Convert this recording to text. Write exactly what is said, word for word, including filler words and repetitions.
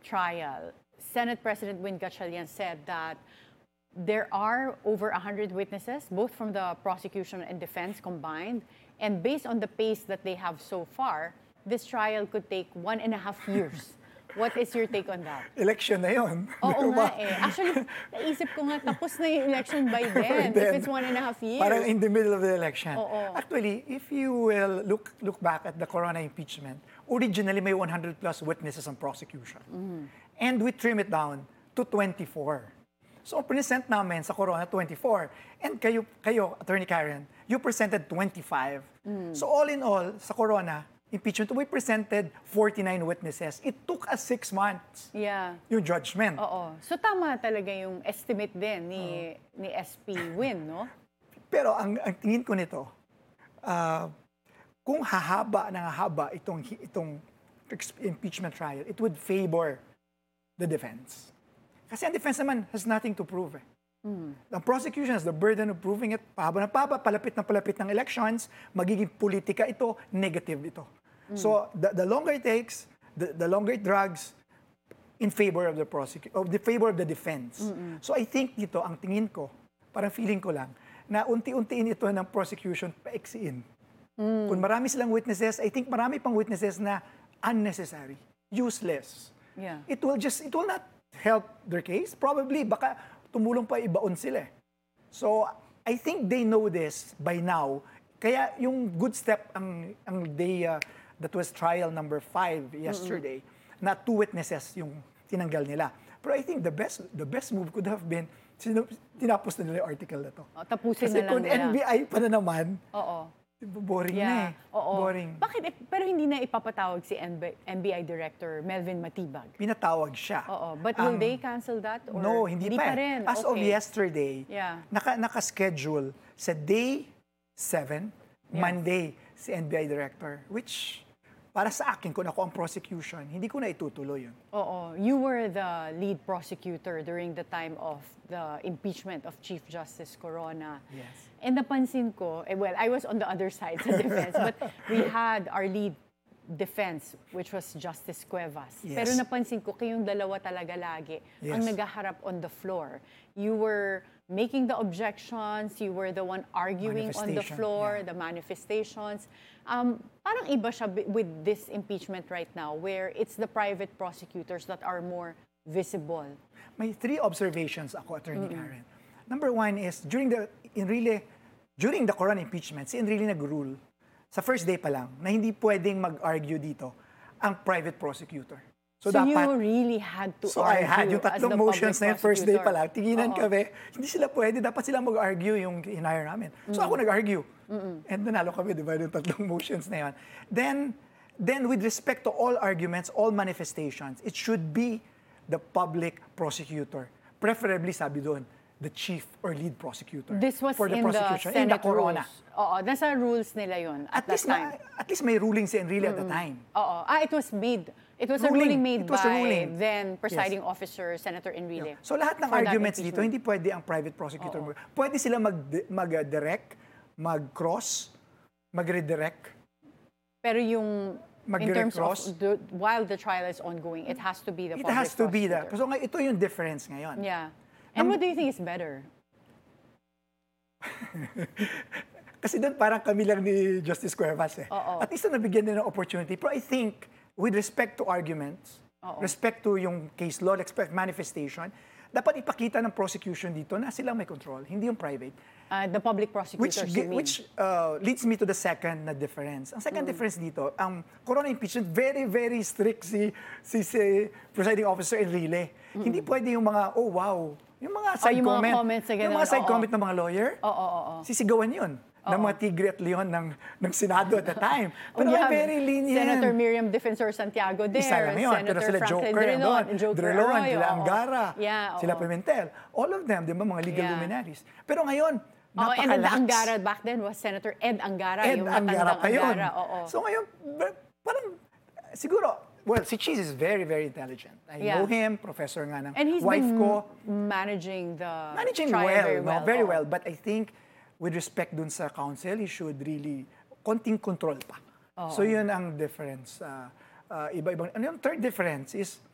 trial, Senate President Win Gatchalian said that there are over one hundred witnesses, both from the prosecution and defense combined, and based on the pace that they have so far, this trial could take one and a half years. What is your take on that? Election na yun. Oo nga eh. Actually, naisip ko nga, tapos na yung election by then, then, if it's one and a half years. Parang in the middle of the election. Oo. Actually, if you will look look back at the Corona impeachment, originally may one hundred plus witnesses on prosecution. Mm-hmm. And we trim it down to twenty-four. So, present namin sa Corona, twenty-four. And kayo, kayo Attorney Karen, you presented twenty-five. Mm. So, all in all, sa Corona impeachment, we presented forty-nine witnesses. It took us six months. Yeah. Yung judgment. Oo. So, tama talaga yung estimate din ni, uh, ni S P Win, no? Pero ang, ang tingin ko nito, uh, kung hahaba ng hahaba itong, itong impeachment trial, it would favor the defense. Kasi ang defense naman has nothing to prove. Eh. Mm. Ang prosecution has the burden of proving it. Pahaba na pahaba, palapit na palapit ng elections, magiging politika ito, negative ito. Mm. So, the, the longer it takes, the, the longer it drags, in favor of the prosecution, of the favor of the defense. Mm-mm. So, I think dito, ang tingin ko, parang feeling ko lang, na unti-untiin ito ng prosecution paiksiin. Mm. Kung marami silang witnesses, I think marami pang witnesses na unnecessary, useless. Yeah. It will just, it will not help their case. Probably, baka tumulong pa ibaon sila. So, I think they know this by now. Kaya yung good step ang, ang day uh, that was trial number five yesterday, mm-hmm. na two witnesses yung tinanggal nila. Pero I think the best the best move could have been, tinapos na nila yung article na to. Oh, tapusin Kasi na lang kung nila. N B I pa na naman, Oo. boring Yeah. na eh. Oo. Boring. Bakit? Pero hindi na ipapatawag si N B I Director Melvin Matibag. Pinatawag siya. Oo. But will Um, they cancel that? Or No, hindi, hindi pa. pa rin. As okay. of yesterday, Yeah. naka, naka-schedule sa day seven, Yeah. Monday, si N B I Director, which para sa akin, kung ako ang prosecution, hindi ko na itutuloy yun. Oo. You were the lead prosecutor during the time of the impeachment of Chief Justice Corona. Yes. And napansin ko, eh, well, I was on the other side sa defense, but we had our lead defense, which was Justice Cuevas. Yes. Pero napansin ko, kayong dalawa talaga lagi Yes. ang nagaharap on the floor. You were making the objections, you were the one arguing on the Manifestation, floor, yeah. the manifestations. Um, parang iba siya bi- with this impeachment right now, where it's the private prosecutors that are more visible. May three observations ako, Attorney mm-hmm. Karen. Number one is, during the, Enrile, during the Corona impeachment, si Enrile nag-rule sa first day pa lang na hindi pwedeng mag-argue dito ang private prosecutor. So, So, you dapat, really had to so argue I had yung as tatlong the motions na public yun, first day pa prosecutor. lang, tinginan Oo. kami, hindi sila pwede, dapat sila mag-argue yung hinire namin. So ako nag-argue. Mm-mm. And nanalo kami, di ba, yung tatlong motions na yun. Then, then with respect to all arguments, all manifestations, it should be the public prosecutor. Preferably, sabi doon, the chief or lead prosecutor. This was for the in the prosecution, Senate in the Corona. rules. Oo, nasa rules nila yun at, At that least, time. ma- at least may ruling si Enrile at the time. Oo. Ah, it was made. It was a ruling Ruling. made It was a by ruling. then presiding officer, Senator Enrile. So lahat ng for that arguments dito, impeachment. hindi pwede ang private prosecutor. Oo. Pwede sila mag- mag-direct, mag-cross, mag-redirect. Pero yung in terms of Mag-recross. the, while the trial is ongoing, it has to be the It public has to be prosecutor. that. So nga, ito yung difference ngayon. Yeah. And what do you think is better? Kasi doon parang kami lang ni Justice Cuevas eh. Oo. At least na nabigyan din ng opportunity. Pero I think, with respect to arguments, Oo. respect to yung case law, respect manifestation, dapat ipakita ng prosecution dito na silang may control, hindi yung private. Uh, the public Which, prosecutors, gi- you mean? which uh, leads me to the second na difference. Ang second difference dito, ang Corona impeachment, very, very strict si, si, si presiding officer Enrile. Hindi pwede yung mga, oh wow, yung mga side yung mga comment, comments na yung ganun, mga side oo. comment ng mga lawyer, Oo, oo, oo. sisigawan yun ng mga Tigre at Leon ng, ng Senado at the time. Oh, Pero you have very lenient. Senator Miriam Defensor Santiago there. Isa lang yun. Senator Pero sila Franklin Joker Drilon, doon. Joker Drilon, Arroyo, sila oo. Angara, Yeah, sila oo. Pimentel. All of them, di ba, mga legal Yeah. luminaries. Pero ngayon, Oh, and the napakalax. Angara back then was Senator Ed Angara. Ed yung Angara matandang pa yun. Angara, oo. So ngayon, ba- parang, siguro, well, si Cheese is very, very intelligent. I Yeah. know him, professor nga ng And he's wife been ko. managing the Managing trial well, very no? well. very oo. well. But I think, with respect dun sa council, he should really, konting control pa. Oo. So yun ang difference. Uh, uh, iba-ibang, ano yung third difference is,